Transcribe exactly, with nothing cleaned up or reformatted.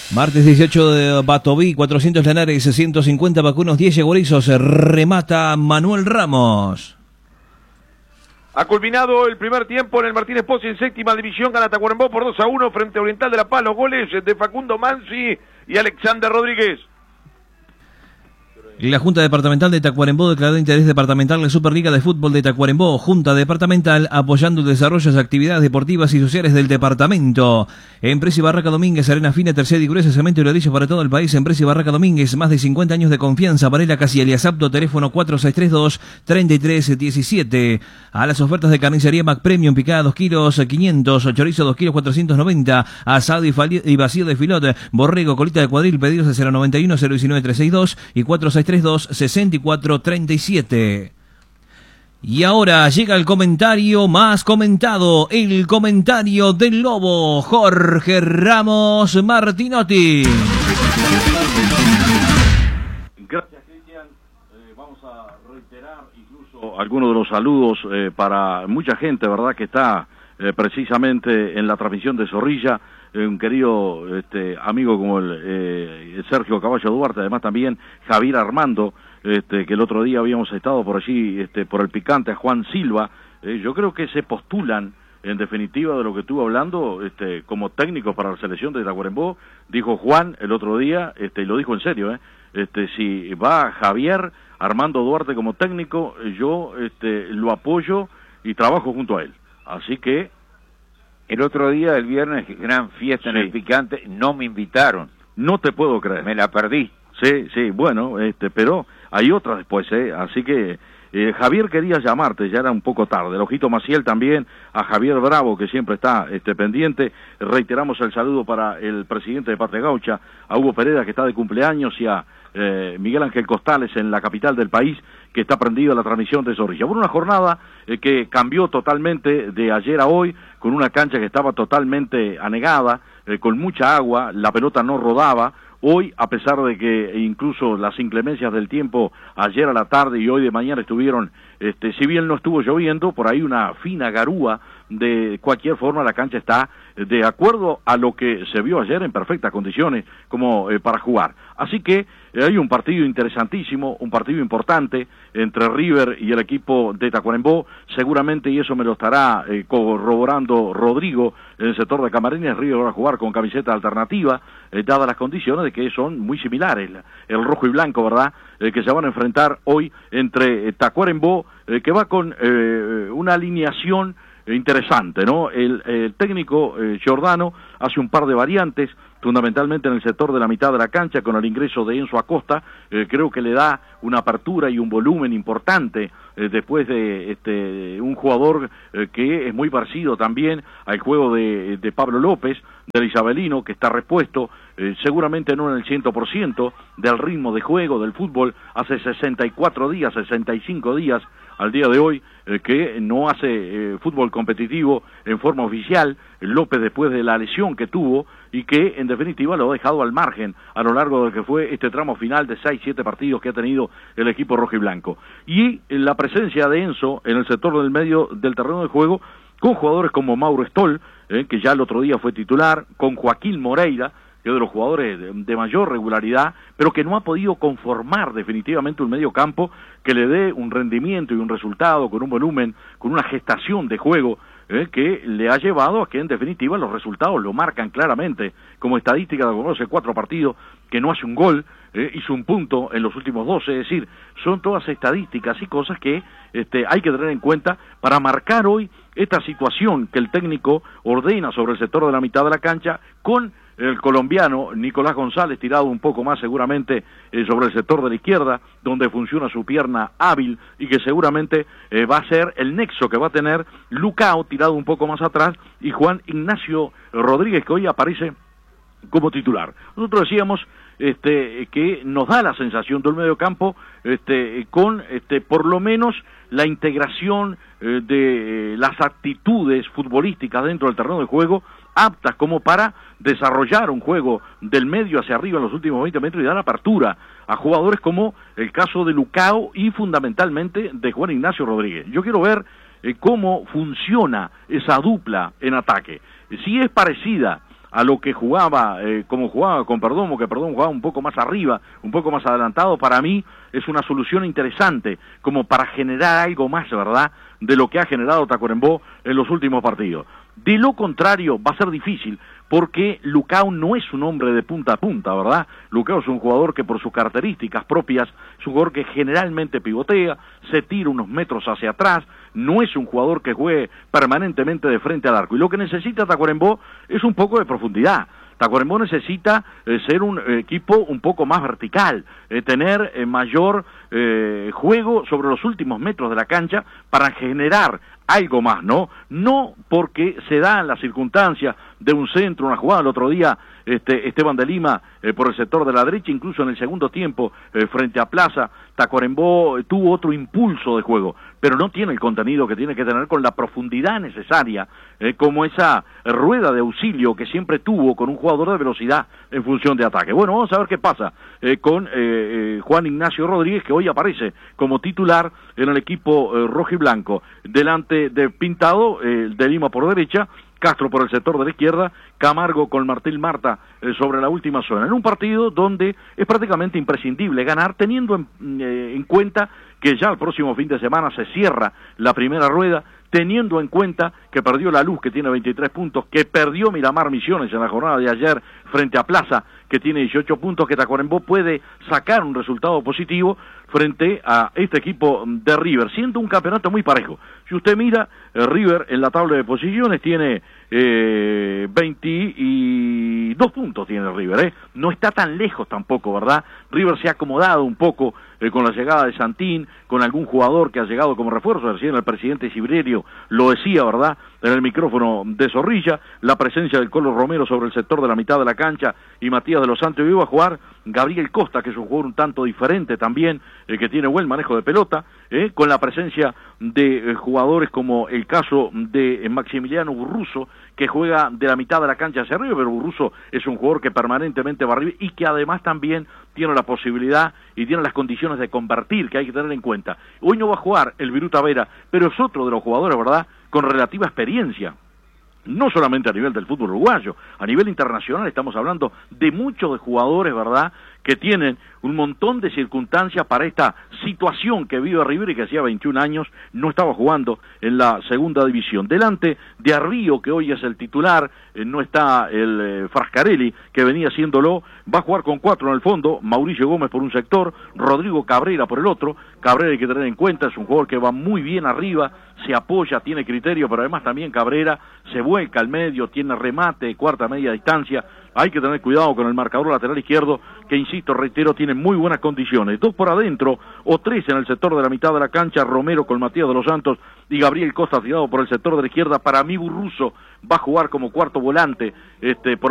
Martes dieciocho de Batoví, cuatrocientos Lanares, ciento cincuenta vacunos, diez yegurizos, remata Manuel Ramos. Ha culminado el primer tiempo en el Martínez Pozzi en séptima división, gana Tacuarembó por dos a uno frente a Oriental de La Paz, los goles de Facundo Mansi y Alexander Rodríguez. La Junta Departamental de Tacuarembó declaró interés departamental en Superliga de Fútbol de Tacuarembó. Junta Departamental apoyando el desarrollo de actividades deportivas y sociales del departamento. Empresa y Barraca Domínguez, arena fina, tercera y gruesa, cemento y ladrillo para todo el país. Empresa y Barraca Domínguez, más de cincuenta años de confianza. Varela Casi Elias Apto, teléfono cuatro seis tres dos, tres tres uno siete. A las ofertas de carnicería Mac Premium, picada dos kilos quinientos, chorizo dos kilos cuatrocientos noventa, asado y, y vacío de filot, borrego, colita de cuadril, pedidos a cero noventa y uno, cero diecinueve, trescientos sesenta y dos y cuatro seis tres dos, sesenta y cuatro treinta y siete. Y ahora llega el comentario más comentado, el comentario del Lobo, Jorge Ramos Martinotti. Gracias, Cristian. Eh, vamos a reiterar incluso algunos de los saludos eh, para mucha gente, ¿verdad?, que está eh, precisamente en la transmisión de Zorrilla. Un querido este, amigo como el, eh, el Sergio Caballo Duarte, además también Javier Armando, este, que el otro día habíamos estado por allí, este, por el picante, a Juan Silva. Eh, yo creo que se postulan, en definitiva, de lo que estuvo hablando, este, como técnicos para la selección de Tacuarembó. Dijo Juan el otro día, este, y lo dijo en serio, eh, este, si va Javier Armando Duarte como técnico, yo este, lo apoyo y trabajo junto a él. Así que el otro día, el viernes, gran fiesta sí. en el picante, no me invitaron. No te puedo creer. Me la perdí. Sí, sí, bueno, este, pero hay otras después, ¿eh? Así que eh, Javier quería llamarte, ya era un poco tarde. El Ojito Maciel también, a Javier Bravo, que siempre está este, pendiente. Reiteramos el saludo para el presidente de Patria Gaucha, a Hugo Pereira, que está de cumpleaños, y a eh, Miguel Ángel Costales, en la capital del país, que está prendido a la transmisión de Zorrilla. Bueno, una jornada eh, que cambió totalmente de ayer a hoy, con una cancha que estaba totalmente anegada, eh, con mucha agua, la pelota no rodaba. Hoy, a pesar de que incluso las inclemencias del tiempo ayer a la tarde y hoy de mañana estuvieron, este, si bien no estuvo lloviendo, por ahí una fina garúa, de cualquier forma la cancha está de acuerdo a lo que se vio ayer en perfectas condiciones como eh, para jugar. Así que eh, hay un partido interesantísimo, un partido importante entre River y el equipo de Tacuarembó, seguramente, y eso me lo estará eh, corroborando Rodrigo en el sector de Camarines. River va a jugar con camiseta alternativa, eh, dadas las condiciones de que son muy similares, el rojo y blanco, ¿verdad?, eh, que se van a enfrentar hoy entre eh, Tacuarembó, eh, que va con eh, una alineación interesante, ¿no? El, el técnico eh, Giordano hace un par de variantes, fundamentalmente en el sector de la mitad de la cancha, con el ingreso de Enzo Acosta. Eh, creo que le da una apertura y un volumen importante eh, después de este, un jugador eh, que es muy parecido también al juego de, de Pablo López, del isabelino, que está repuesto, eh, seguramente no en el cien por ciento del ritmo de juego del fútbol. Hace sesenta y cuatro días, sesenta y cinco días al día de hoy, eh, que no hace eh, fútbol competitivo en forma oficial, López, después de la lesión que tuvo, y que en definitiva lo ha dejado al margen a lo largo de lo que fue este tramo final de seis, siete partidos que ha tenido el equipo rojo y blanco. Y la presencia de Enzo en el sector del medio del terreno de juego, con jugadores como Mauro Stoll, eh, que ya el otro día fue titular, con Joaquín Moreira, que es de los jugadores de, de mayor regularidad, pero que no ha podido conformar definitivamente un medio campo que le dé un rendimiento y un resultado, con un volumen, con una gestación de juego, eh, que le ha llevado a que en definitiva los resultados lo marcan claramente. Como estadística, de conoce cuatro partidos que no hace un gol, eh, hizo un punto en los últimos doce, es decir, son todas estadísticas y cosas que este, hay que tener en cuenta para marcar hoy esta situación que el técnico ordena sobre el sector de la mitad de la cancha, con el colombiano Nicolás González tirado un poco más seguramente eh, sobre el sector de la izquierda, donde funciona su pierna hábil, y que seguramente eh, va a ser el nexo que va a tener Lucao tirado un poco más atrás, y Juan Ignacio Rodríguez, que hoy aparece como titular. Nosotros decíamos este, que nos da la sensación del mediocampo este, con este, por lo menos la integración eh, de eh, las actitudes futbolísticas dentro del terreno de juego, aptas como para desarrollar un juego del medio hacia arriba en los últimos veinte metros y dar apertura a jugadores como el caso de Lucao y fundamentalmente de Juan Ignacio Rodríguez. Yo quiero ver eh, cómo funciona esa dupla en ataque. Si es parecida a lo que jugaba, eh, como jugaba con Perdomo, que Perdomo jugaba un poco más arriba, un poco más adelantado, para mí es una solución interesante, como para generar algo más, ¿verdad?, de lo que ha generado Tacuarembó en los últimos partidos. De lo contrario, va a ser difícil, porque Lucao no es un hombre de punta a punta, ¿verdad? Lucao es un jugador que por sus características propias, es un jugador que generalmente pivotea, se tira unos metros hacia atrás, no es un jugador que juegue permanentemente de frente al arco. Y lo que necesita Tacuarembó es un poco de profundidad. Tacuarembó necesita eh, ser un eh, equipo un poco más vertical, eh, tener eh, mayor eh, juego sobre los últimos metros de la cancha para generar algo más, ¿no? No porque se dan las circunstancias de un centro, una jugada el otro día, este, Esteban de Lima eh, por el sector de la derecha, incluso en el segundo tiempo eh, frente a Plaza, Tacuarembó eh, tuvo otro impulso de juego, pero no tiene el contenido que tiene que tener con la profundidad necesaria, eh, como esa rueda de auxilio que siempre tuvo con un jugador de velocidad en función de ataque. Bueno, vamos a ver qué pasa eh, con eh, eh, Juan Ignacio Rodríguez, que hoy aparece como titular en el equipo eh, rojo y blanco, delante de Pintado, eh, de Lima por derecha, Castro por el sector de la izquierda, Camargo con Martín Marta eh, sobre la última zona, en un partido donde es prácticamente imprescindible ganar, teniendo en, eh, en cuenta que ya el próximo fin de semana se cierra la primera rueda, teniendo en cuenta que perdió La Luz, que tiene veintitrés puntos, que perdió Miramar Misiones en la jornada de ayer frente a Plaza, que tiene dieciocho puntos, que Tacuarembó puede sacar un resultado positivo frente a este equipo de River, siendo un campeonato muy parejo. Si usted mira, eh, River en la tabla de posiciones tiene eh, veintidós puntos, tiene River, ¿eh? No está tan lejos tampoco, ¿verdad? River se ha acomodado un poco eh, con la llegada de Santín, con algún jugador que ha llegado como refuerzo, recién el presidente Cibriero lo decía, ¿verdad?, en el micrófono de Zorrilla, la presencia del Colo Romero sobre el sector de la mitad de la cancha y Matías de los Santos, iba a jugar Gabriel Costa, que es un jugador un tanto diferente también, eh, que tiene buen manejo de pelota, eh, con la presencia de eh, jugadores como el caso de eh, Maximiliano Burruso, que juega de la mitad de la cancha hacia arriba, pero Burruso es un jugador que permanentemente va arriba y que además también tiene la posibilidad y tiene las condiciones de convertir, que hay que tener en cuenta. Hoy no va a jugar el Viruta Vera, pero es otro de los jugadores, ¿verdad?, con relativa experiencia, no solamente a nivel del fútbol uruguayo, a nivel internacional estamos hablando de muchos de jugadores, ¿verdad?, que tienen un montón de circunstancias para esta situación que vive River y que hacía veintiún años no estaba jugando en la segunda división. Delante de Arrío, que hoy es el titular, eh, no está el eh, Frascarelli, que venía haciéndolo, va a jugar con cuatro en el fondo, Mauricio Gómez por un sector, Rodrigo Cabrera por el otro. Cabrera hay que tener en cuenta, es un jugador que va muy bien arriba, se apoya, tiene criterio, pero además también Cabrera se vuelca al medio, tiene remate, cuarta media distancia. Hay que tener cuidado con el marcador lateral izquierdo, que insisto, reitero, tiene muy buenas condiciones. Dos por adentro, o tres en el sector de la mitad de la cancha, Romero con Matías de los Santos y Gabriel Costa tirado por el sector de la izquierda. Para mí Burruso va a jugar como cuarto volante, este, por